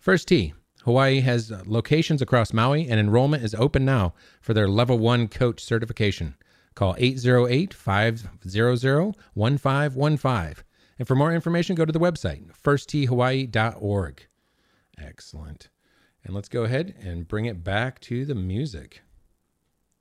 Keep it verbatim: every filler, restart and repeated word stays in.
First Tee. Hawaii has locations across Maui, and enrollment is open now for their Level one Coach certification. Call eight oh eight, five hundred, one five one five. And for more information, go to the website, first tee hawaii dot org. Excellent. And let's go ahead and bring it back to the music.